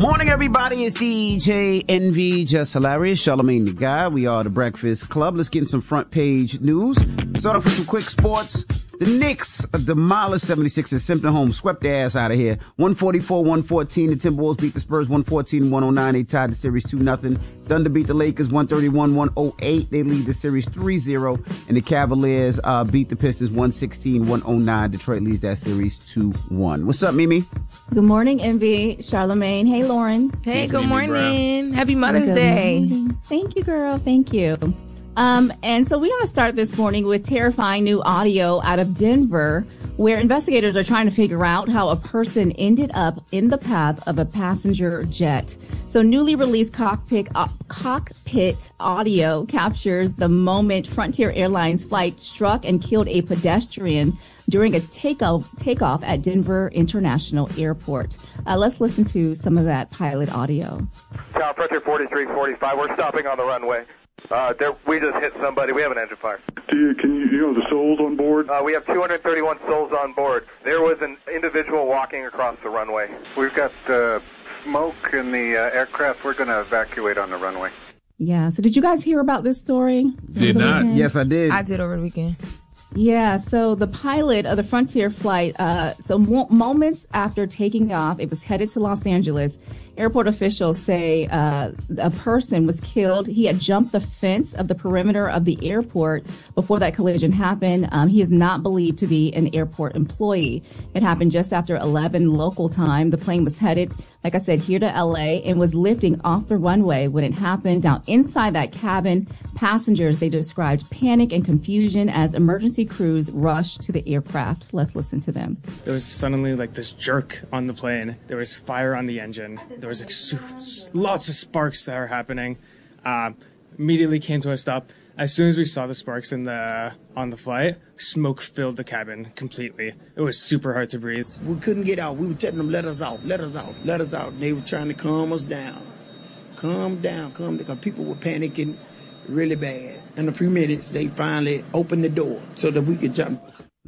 Morning, everybody. It's DJ NV, Just Hilarious, Charlamagne the Guy. We are the Breakfast Club. Let's get in some front page news. Start off with some quick sports. The Knicks demolished 76ers, Simpson home, swept their ass out of here. 144-114. The Timberwolves beat the Spurs 114-109. They tied the series 2-0. Thunder beat the Lakers 131-108. They lead the series 3-0. And the Cavaliers beat the Pistons 116-109. Detroit leads that series 2-1. What's up, Mimi? Good morning, Envy. Charlamagne. Hey, Lauren. Hey, good morning. Happy Mother's Day. Morning. Thank you, girl. Thank you. And so we're going to start this morning with terrifying new audio out of Denver, where investigators are trying to figure out how a person ended up in the path of a passenger jet. So newly released cockpit audio captures the moment Frontier Airlines flight struck and killed a pedestrian during a takeoff at Denver International Airport. Let's listen to some of that pilot audio. Tower Frontier 4345, we're stopping on the runway. We just hit somebody. We have an engine fire. Can you know the souls on board? We have 231 souls on board. There was an individual walking across the runway. We've got smoke in the aircraft. We're going to evacuate on the runway. Yeah. So did you guys hear about this story? Did not. Weekend? Yes, I did. I did over the weekend. Yeah, so the pilot of the Frontier flight, moments after taking off, it was headed to Los Angeles. Airport officials say a person was killed. He had jumped the fence of the perimeter of the airport before that collision happened. He is not believed to be an airport employee. It happened just after 11 local time. The plane was headed, like I said, here to L.A. and was lifting off the runway when it happened. Now, inside that cabin, passengers, they described panic and confusion as emergency crews rushed to the aircraft. Let's listen to them. There was suddenly like this jerk on the plane. There was fire on the engine. There was like lots of sparks that were happening. Immediately came to a stop. As soon as we saw the sparks on the flight, smoke filled the cabin completely. It was super hard to breathe. We couldn't get out. We were telling them, let us out, let us out, let us out. And they were trying to calm us down. Calm down, because people were panicking really bad. In a few minutes, they finally opened the door so that we could jump.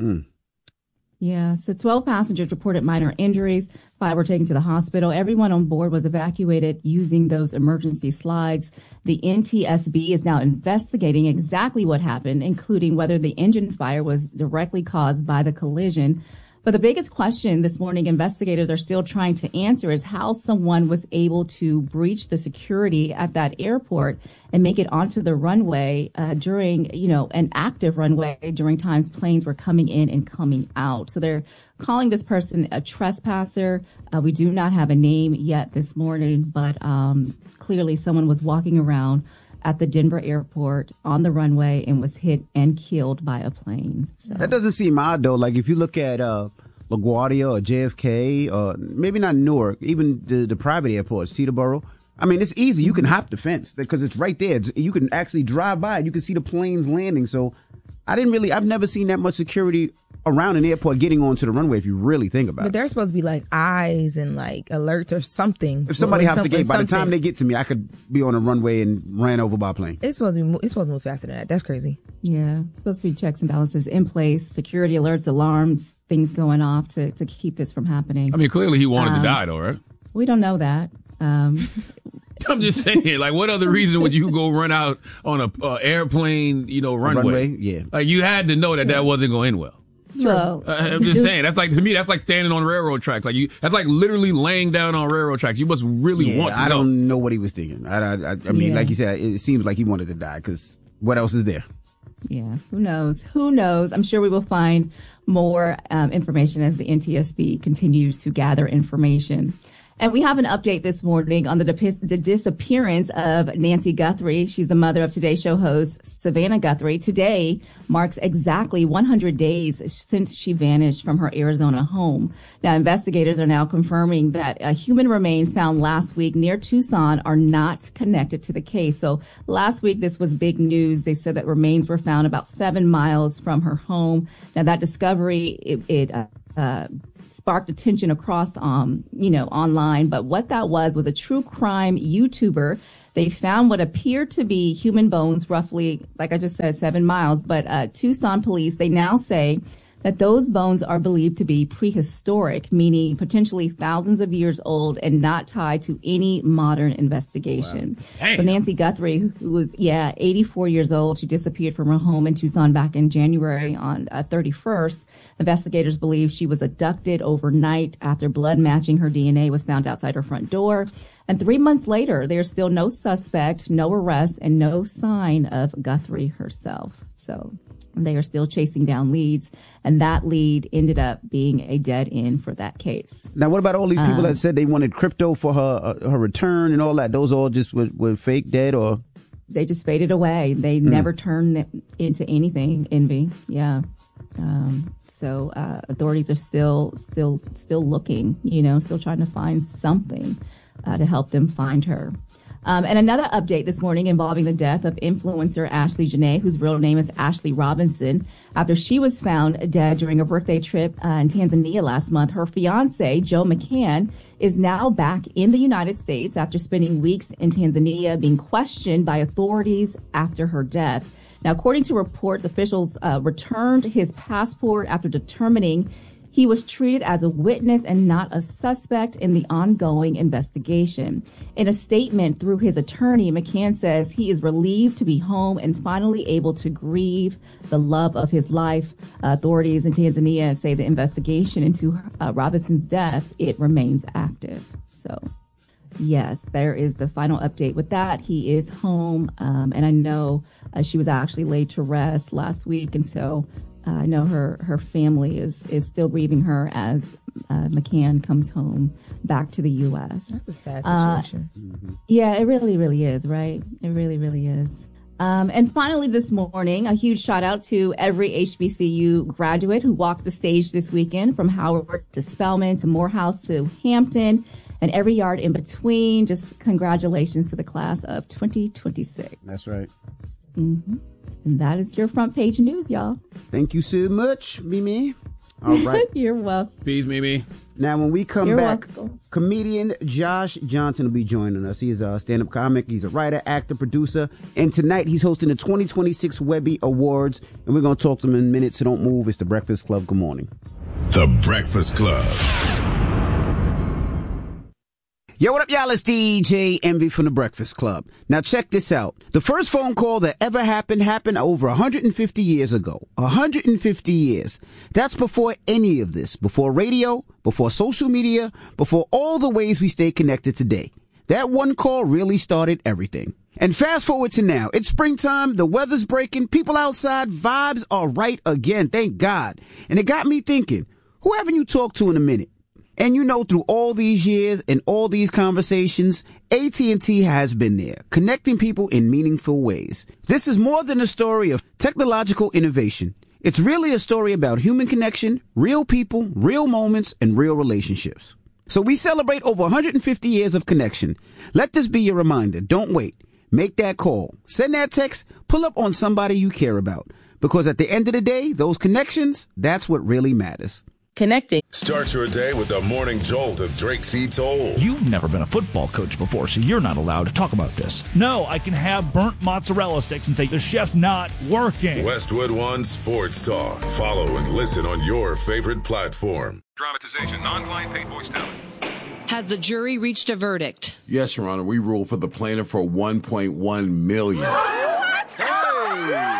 Yeah, so 12 passengers reported minor injuries. 5 were taken to the hospital. Everyone on board was evacuated using those emergency slides. The NTSB is now investigating exactly what happened, including whether the engine fire was directly caused by the collision. But the biggest question this morning investigators are still trying to answer is how someone was able to breach the security at that airport and make it onto the runway during, an active runway during times planes were coming in and coming out. So they're calling this person a trespasser. We do not have a name yet this morning, but clearly someone was walking around at the Denver airport on the runway and was hit and killed by a plane. So. That doesn't seem odd, though. Like, if you look at LaGuardia or JFK, or maybe not Newark, even the private airports, Teterboro, I mean, it's easy. You can hop the fence because it's right there. You can actually drive by. You can see the planes landing. So I've never seen that much security around an airport getting onto the runway, if you really think about it. But there's supposed to be like eyes and like alerts or something. If somebody hops the gate, by the time they get to me, I could be on a runway and ran over by a plane. It's supposed to move faster than that. That's crazy. Yeah, it's supposed to be checks and balances in place, security alerts, alarms, things going off to keep this from happening. I mean, clearly he wanted to die, though, right? We don't know that. I'm just saying, like, what other reason would you go run out on a airplane, runway? Yeah. Like, you had to know that wasn't going to end well. Well, I'm just saying, to me, that's like standing on railroad tracks. Like, that's like literally laying down on railroad tracks. You must really want to know. I don't know what he was thinking. I mean, like you said, it seems like he wanted to die because what else is there? Yeah, who knows? I'm sure we will find more information as the NTSB continues to gather information. And we have an update this morning on the disappearance of Nancy Guthrie. She's the mother of Today Show host Savannah Guthrie. Today marks exactly 100 days since she vanished from her Arizona home. Now, investigators are now confirming that human remains found last week near Tucson are not connected to the case. So last week, this was big news. They said that remains were found about 7 miles from her home. Now, that discovery, it sparked attention across, online. But what that was a true crime YouTuber. They found what appeared to be human bones, roughly, like I just said, 7 miles. But Tucson police, they now say that those bones are believed to be prehistoric, meaning potentially thousands of years old and not tied to any modern investigation. Wow. So Nancy Guthrie, who was, 84 years old, she disappeared from her home in Tucson back in January on 31st. Investigators believe she was abducted overnight after blood matching her DNA was found outside her front door. And 3 months later, there's still no suspect, no arrest, and no sign of Guthrie herself. So they are still chasing down leads, and that lead ended up being a dead end for that case. Now, what about all these people that said they wanted crypto for her return and all that? Those all just were fake, dead, or? They just faded away. They never turned it into anything, Envy. Yeah. So authorities are still looking, still trying to find something to help them find her. And another update this morning involving the death of influencer Ashley Janae, whose real name is Ashley Robinson. After she was found dead during a birthday trip in Tanzania last month, her fiance, Joe McCann, is now back in the United States after spending weeks in Tanzania being questioned by authorities after her death. Now, according to reports, officials returned his passport after determining he was treated as a witness and not a suspect in the ongoing investigation. In a statement through his attorney, McCann says he is relieved to be home and finally able to grieve the love of his life. Authorities in Tanzania say the investigation into Robinson's death, it remains active. So, yes, there is the final update with that. He is home, and I know she was actually laid to rest last week, and so I know her family is still grieving her as McCann comes home back to the U.S. That's a sad situation. Yeah, it really, really is, right? It really, really is. And finally this morning, a huge shout out to every HBCU graduate who walked the stage this weekend, from Howard to Spelman to Morehouse to Hampton and every yard in between. Just congratulations to the class of 2026. That's right. Mm-hmm. And that is your front page news, y'all. Thank you so much, Mimi. All right. You're welcome. Peace, Mimi. Now, when we come You're back, welcome. comedian Josh Johnson will be joining us. He's a stand-up comic. He's a writer, actor, producer. And tonight, he's hosting the 2026 Webby Awards. And we're going to talk to him in a minute, so don't move. It's The Breakfast Club. Good morning. The Breakfast Club. Yo, what up, y'all? It's DJ Envy from The Breakfast Club. Now, check this out. The first phone call that ever happened over 150 years ago. 150 years. That's before any of this. Before radio, before social media, before all the ways we stay connected today. That one call really started everything. And fast forward to now. It's springtime. The weather's breaking. People outside. Vibes are right again. Thank God. And it got me thinking, who haven't you talked to in a minute? And through all these years and all these conversations, AT&T has been there, connecting people in meaningful ways. This is more than a story of technological innovation. It's really a story about human connection, real people, real moments, and real relationships. So we celebrate over 150 years of connection. Let this be your reminder. Don't wait. Make that call. Send that text. Pull up on somebody you care about. Because at the end of the day, those connections, that's what really matters. Connecting. Start your day with the morning jolt of Drake C. Toll. You've never been a football coach before, so you're not allowed to talk about this. No, I can have burnt mozzarella sticks and say the chef's not working. Westwood One Sports Talk. Follow and listen on your favorite platform. Dramatization, non-client paid voice talent. Has the jury reached a verdict? Yes, Your Honor. We ruled for the plaintiff for $1.1 million. What? Hey!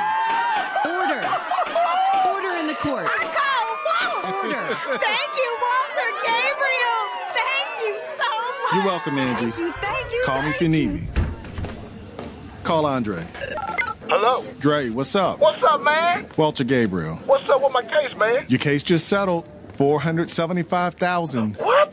Order in the court. Order. Thank you, Walter Gabriel. Thank you so much. You're welcome, Angie. Thank you. Call me if you need me. Call Andre. Hello? Dre, what's up? What's up, man? Walter Gabriel. What's up with my case, man? Your case just settled. $475,000. What?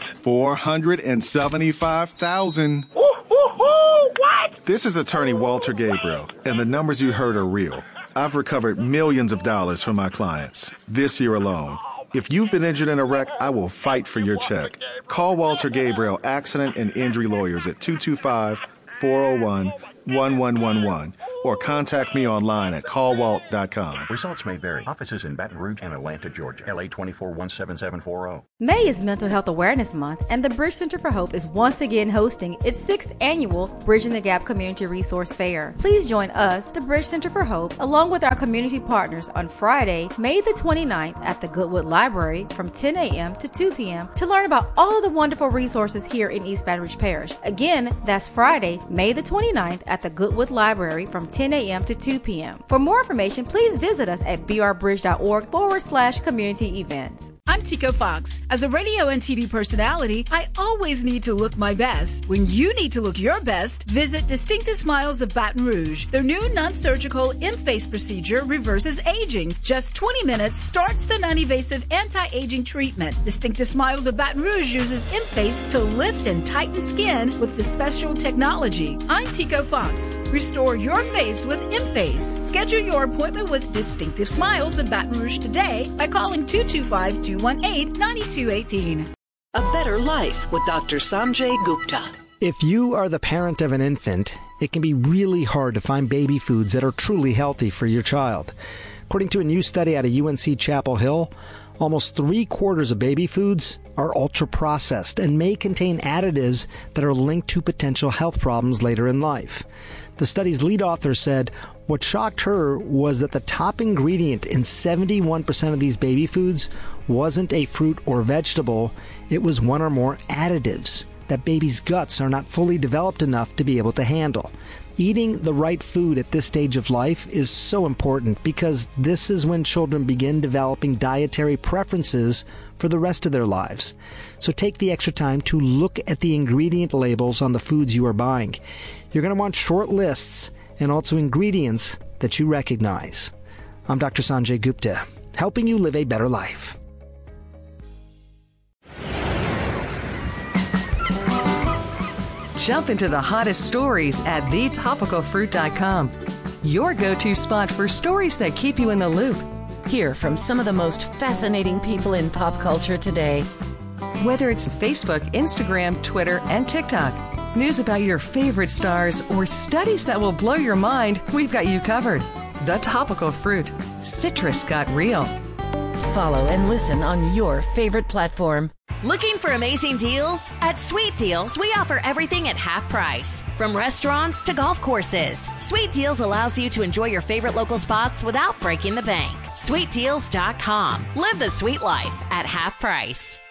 $475,000. What? This is attorney Walter Gabriel, and the numbers you heard are real. I've recovered millions of dollars from my clients this year alone. If you've been injured in a wreck, I will fight for your check. Call Walter Gabriel Accident and Injury Lawyers at 225-401 888-221-1111 or contact me online at callwalt.com. Results may vary. Offices in Baton Rouge and Atlanta, Georgia. LA 2417740. May is Mental Health Awareness Month, and the Bridge Center for Hope is once again hosting its 6th annual Bridging the Gap Community Resource Fair. Please join us, the Bridge Center for Hope, along with our community partners on Friday, May the 29th at the Goodwood Library from 10 a.m. to 2 p.m. to learn about all of the wonderful resources here in East Baton Rouge Parish. Again, that's Friday, May the 29th at the Goodwood Library from 10 a.m. to 2 p.m. For more information, please visit us at brbridge.org/community events. I'm Tico Fox. As a radio and TV personality, I always need to look my best. When you need to look your best, visit Distinctive Smiles of Baton Rouge. Their new non-surgical in-face procedure reverses aging. Just 20 minutes starts the non-invasive anti-aging treatment. Distinctive Smiles of Baton Rouge uses in-face to lift and tighten skin with the special technology. I'm Tico Fox. Restore your face with in-face. Schedule your appointment with Distinctive Smiles of Baton Rouge today by calling 225-218-9218. A Better Life with Dr. Sanjay Gupta. If you are the parent of an infant, it can be really hard to find baby foods that are truly healthy for your child. According to a new study out of UNC Chapel Hill, almost 3/4 of baby foods are ultra-processed and may contain additives that are linked to potential health problems later in life. The study's lead author said what shocked her was that the top ingredient in 71% of these baby foods wasn't a fruit or vegetable, it was one or more additives that babies' guts are not fully developed enough to be able to handle. Eating the right food at this stage of life is so important because this is when children begin developing dietary preferences for the rest of their lives. So take the extra time to look at the ingredient labels on the foods you are buying. You're going to want short lists and also ingredients that you recognize. I'm Dr. Sanjay Gupta, helping you live a better life. Jump into the hottest stories at thetopicalfruit.com. Your go-to spot for stories that keep you in the loop. Hear from some of the most fascinating people in pop culture today. Whether it's Facebook, Instagram, Twitter, and TikTok, news about your favorite stars, or studies that will blow your mind, we've got you covered. The Topical Fruit. Citrus got real. Follow and listen on your favorite platform. Looking for amazing deals? At Sweet Deals, we offer everything at half price. From restaurants to golf courses, Sweet Deals allows you to enjoy your favorite local spots without breaking the bank. SweetDeals.com. Live the sweet life at half price.